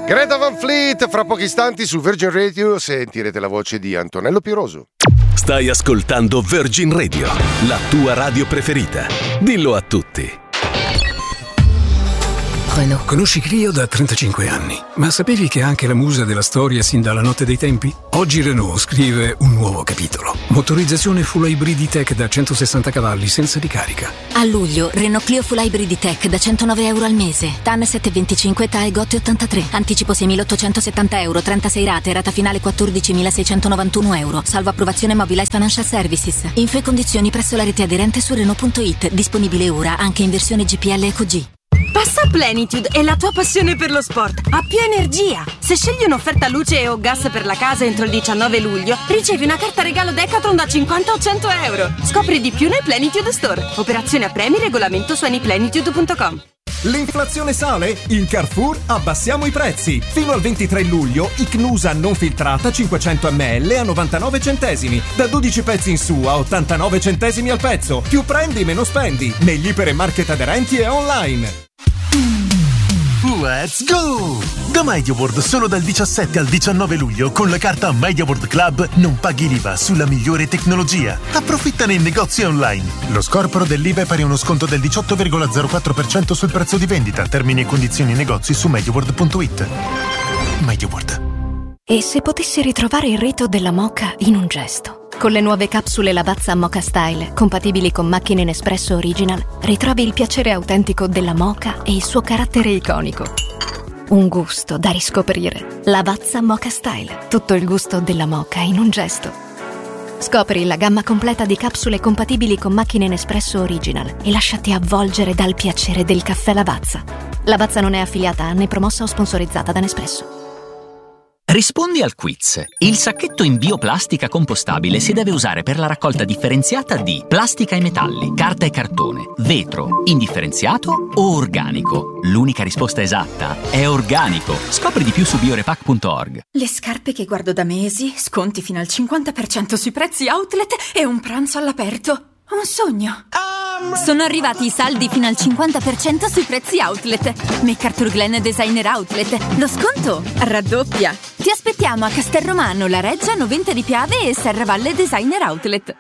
Greta Van Fleet, fra pochi istanti su Virgin Radio sentirete la voce di Antonello Piroso. Stai ascoltando Virgin Radio, la tua radio preferita. Dillo a tutti. Renault. Conosci Clio da 35 anni, ma sapevi che è anche la musa della storia sin dalla notte dei tempi? Oggi Renault scrive un nuovo capitolo. Motorizzazione full hybrid tech da 160 cavalli senza ricarica. A luglio, Renault Clio full hybrid tech da €109 al mese. TAN 725, TAE GOT 83. Anticipo 6.870 euro, 36 rate, rata finale 14.691 euro. Salvo approvazione Mobilize Financial Services. Info e condizioni presso la rete aderente su Renault.it. Disponibile ora anche in versione GPL EcoG. Passa a Plenitude e la tua passione per lo sport ha più energia. Se scegli un'offerta luce o gas per la casa entro il 19 luglio, ricevi una carta regalo Decathlon da 50 o 100 euro. Scopri di più nei Plenitude Store. Operazione a premi, regolamento su anyplenitude.com. L'inflazione sale? In Carrefour abbassiamo i prezzi. Fino al 23 luglio, Icnusa non filtrata 500 ml a 99 centesimi. Da 12 pezzi in su a 89 centesimi al pezzo. Più prendi, meno spendi. Negli ipermarket aderenti e online. Let's go! Da MediaWorld solo dal 17 al 19 luglio con la carta MediaWorld Club non paghi l'IVA sulla migliore tecnologia. Approfittane in negozi e online. Lo scorporo dell'IVA è pari a uno sconto del 18,04% sul prezzo di vendita. Termini e condizioni in negozi su MediaWorld.it. MediaWorld. E se potessi ritrovare il rito della moka in un gesto? Con le nuove capsule Lavazza Moka Style, compatibili con macchine Nespresso Original, ritrovi il piacere autentico della moka e il suo carattere iconico. Un gusto da riscoprire. Lavazza Moka Style, tutto il gusto della moka in un gesto. Scopri la gamma completa di capsule compatibili con macchine Nespresso Original e lasciati avvolgere dal piacere del caffè Lavazza. Lavazza non è affiliata né promossa o sponsorizzata da Nespresso. Rispondi al quiz. Il sacchetto in bioplastica compostabile si deve usare per la raccolta differenziata di plastica e metalli, carta e cartone, vetro, indifferenziato o organico. L'unica risposta esatta è organico. Scopri di più su biorepack.org. Le scarpe che guardo da mesi, sconti fino al 50% sui prezzi outlet e un pranzo all'aperto. Un sogno. Sono arrivati i saldi fino al 50% sui prezzi outlet. McArthur Glen Designer Outlet. Lo sconto raddoppia. Ti aspettiamo a Castelromano, La Reggia, Noventa di Piave e Serravalle Designer Outlet.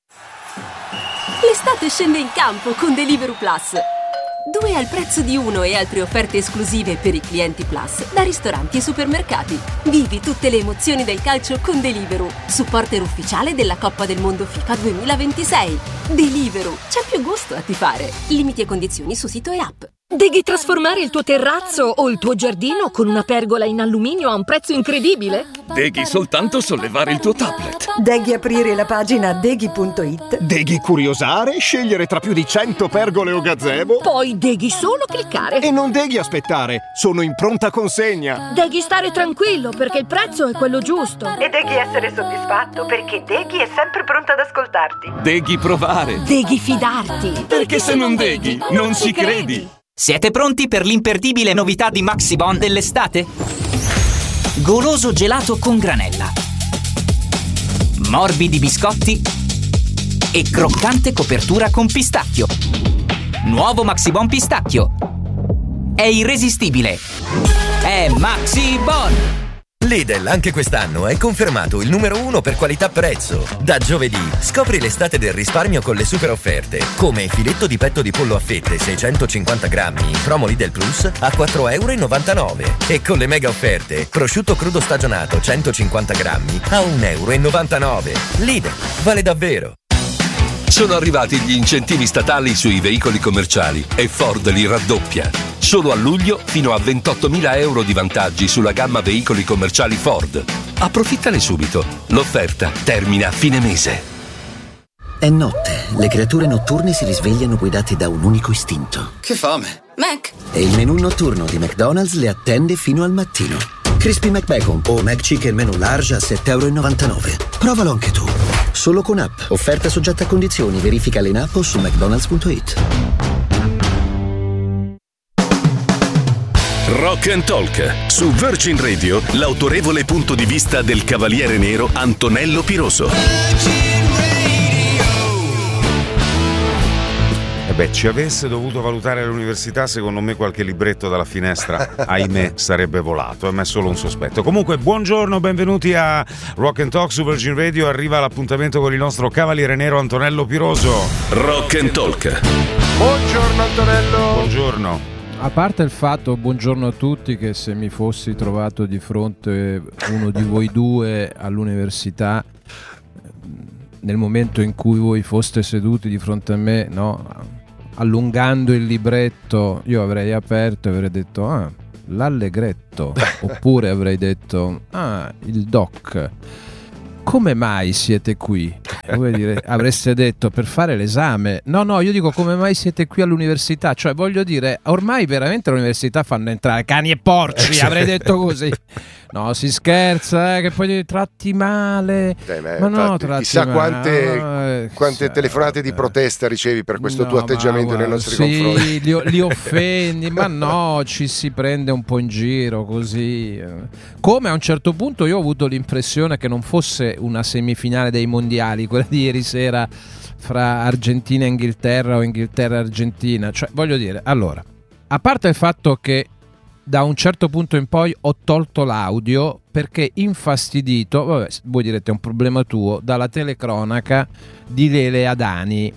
L'estate scende in campo con Deliveroo Plus. 2 al prezzo di 1 e altre offerte esclusive per i clienti Plus da ristoranti e supermercati. Vivi tutte le emozioni del calcio con Deliveroo, supporter ufficiale della Coppa del Mondo FIFA 2026. Deliveroo, c'è più gusto a tifare. Limiti e condizioni su sito e app. Devi trasformare il tuo terrazzo o il tuo giardino con una pergola in alluminio a un prezzo incredibile? Devi soltanto sollevare il tuo tablet. Devi aprire la pagina deghi.it. Devi curiosare, scegliere tra più di 100 pergole o gazebo. Poi devi solo cliccare. E non devi aspettare, sono in pronta consegna. Devi stare tranquillo perché il prezzo è quello giusto. E devi essere soddisfatto perché Deghi è sempre pronta ad ascoltarti. Devi provare. Devi fidarti. Perché se non Deghi, non ci credi. Siete pronti per l'imperdibile novità di Maxibon dell'estate? Goloso gelato con granella, morbidi biscotti e croccante copertura con pistacchio. Nuovo Maxibon pistacchio. È irresistibile. È Maxibon! Lidl anche quest'anno è confermato il numero 1 per qualità-prezzo. Da giovedì scopri l'estate del risparmio con le super offerte, come filetto di petto di pollo a fette 650 grammi in promo Lidl Plus a €4,99 e con le mega offerte prosciutto crudo stagionato 150 grammi a €1,99. Lidl, vale davvero! Sono arrivati gli incentivi statali sui veicoli commerciali e Ford li raddoppia. Solo a luglio fino a €28.000 di vantaggi sulla gamma veicoli commerciali Ford. Approfittane subito. L'offerta termina a fine mese. È notte. Le creature notturne si risvegliano guidate da un unico istinto. Che fame! Mac! E il menù notturno di McDonald's le attende fino al mattino. Crispy McBacon o McChicken Menu Large a €7,99. Provalo anche tu. Solo con app. Offerta soggetta a condizioni. Verificale in app o su mcdonalds.it. Rock and Talk. Su Virgin Radio, l'autorevole punto di vista del cavaliere nero Antonello Piroso. Beh, ci avesse dovuto valutare all'università, secondo me qualche libretto dalla finestra, ahimè, sarebbe volato. A me è solo un sospetto. Comunque, buongiorno, benvenuti a Rock and Talk su Virgin Radio. Arriva l'appuntamento con il nostro cavaliere nero Antonello Piroso. Rock and Talk. Buongiorno Antonello. Buongiorno. A parte il fatto, buongiorno a tutti, che se mi fossi trovato di fronte uno di voi due all'università, nel momento in cui voi foste seduti di fronte a me, no, allungando il libretto, io avrei aperto e avrei detto l'allegretto, oppure avrei detto il doc. Come mai siete qui? Vuoi dire, avreste detto per fare l'esame? No, io dico come mai siete qui all'università? Cioè, voglio dire, ormai veramente all'università fanno entrare cani e porci, avrei detto così. No, si scherza, che poi ti tratti male. Ma no, tratti chissà male. quante telefonate di protesta ricevi per questo tuo atteggiamento nei nostri confronti. Sì, li offendi, ma no, ci si prende un po' in giro così. Come a un certo punto io ho avuto l'impressione che non fosse una semifinale dei mondiali, quella di ieri sera fra Argentina e Inghilterra o Inghilterra e Argentina. Cioè, voglio dire, allora, a parte il fatto che da un certo punto in poi ho tolto l'audio perché infastidito, vabbè, voi direte è un problema tuo, dalla telecronaca di Lele Adani,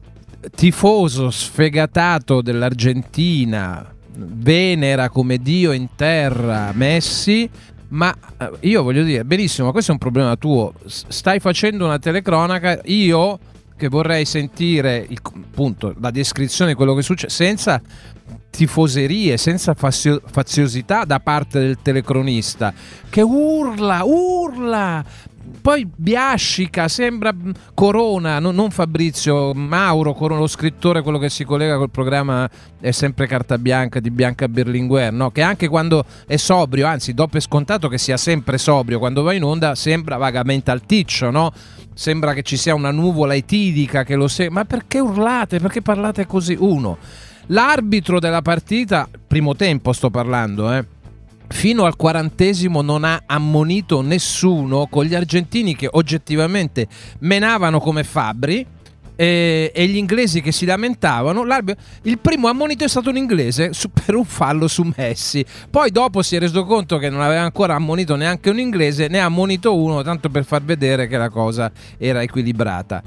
tifoso sfegatato dell'Argentina, venera come Dio in terra Messi, ma io voglio dire, benissimo, questo è un problema tuo, stai facendo una telecronaca, io che vorrei sentire appunto la descrizione di quello che succede senza tifoserie, senza faziosità da parte del telecronista che urla, poi biascica, sembra Corona, non Fabrizio, Mauro Corona, lo scrittore, quello che si collega col programma È sempre carta bianca di Bianca Berlinguer, no? Che anche quando è sobrio, anzi do per scontato che sia sempre sobrio, quando va in onda sembra vagamente alticcio, no? Sembra che ci sia una nuvola etidica che lo ma perché urlate? Perché parlate così? Uno, l'arbitro della partita, primo tempo sto parlando, fino al 40° non ha ammonito nessuno, con gli argentini che oggettivamente menavano come fabbri e gli inglesi che si lamentavano. Il primo ammonito è stato un inglese per un fallo su Messi, poi dopo si è reso conto che non aveva ancora ammonito neanche un inglese, ne ha ammonito uno tanto per far vedere che la cosa era equilibrata.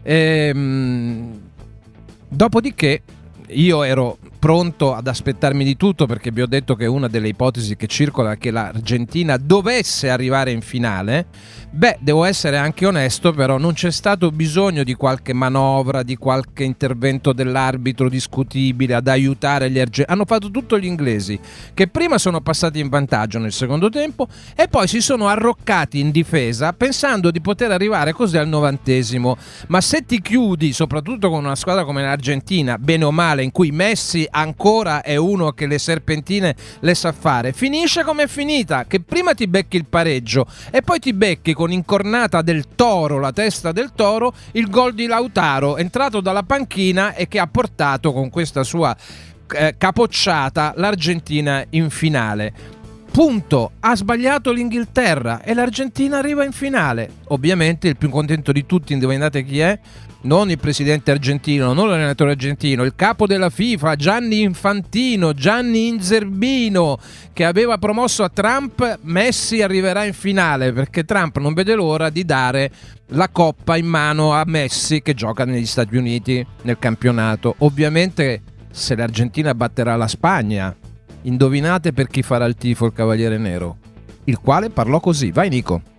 Dopodiché io ero pronto ad aspettarmi di tutto, perché vi ho detto che una delle ipotesi che circola è che l'Argentina dovesse arrivare in finale. Devo essere anche onesto, però non c'è stato bisogno di qualche manovra, di qualche intervento dell'arbitro discutibile ad aiutare gli argentini. Hanno fatto tutto gli inglesi, che prima sono passati in vantaggio nel secondo tempo e poi si sono arroccati in difesa pensando di poter arrivare così al 90°. Ma se ti chiudi, soprattutto con una squadra come l'Argentina, bene o male, in cui Messi ancora è uno che le serpentine le sa fare, finisce come è finita, che prima ti becchi il pareggio e poi ti becchi con incornata del Toro, la testa del Toro, il gol di Lautaro entrato dalla panchina e che ha portato con questa sua capocciata l'Argentina in finale. Punto. Ha sbagliato l'Inghilterra e l'Argentina arriva in finale. Ovviamente il più contento di tutti, indovinate chi è? Non il presidente argentino, non l'allenatore argentino, il capo della FIFA, Gianni Infantino, Gianni Inzerbino, che aveva promosso a Trump: Messi arriverà in finale, perché Trump non vede l'ora di dare la coppa in mano a Messi, che gioca negli Stati Uniti nel campionato. Ovviamente se l'Argentina batterà la Spagna, indovinate per chi farà il tifo il Cavaliere Nero? Il quale parlò così. Vai Nico.